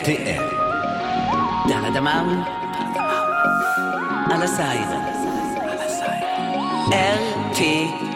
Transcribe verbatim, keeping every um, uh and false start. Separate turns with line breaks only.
T R.
Dalla da maun alla saira. R T